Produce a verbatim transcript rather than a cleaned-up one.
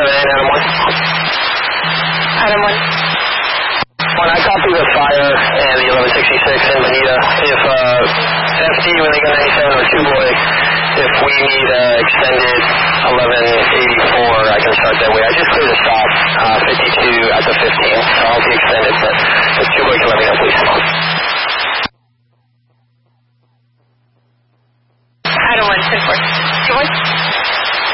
eight, Adam one. Adam one. When I copy the fire and the eleven sixty-six in Bonita, if uh, F D when they go ninety-seven or two boy, if we need uh, extended eleven eighty-four, I can start that way. I just cleared the stop, uh, fifty-two at the fifteen, so I'll be extended, but if two boy can let me know, please.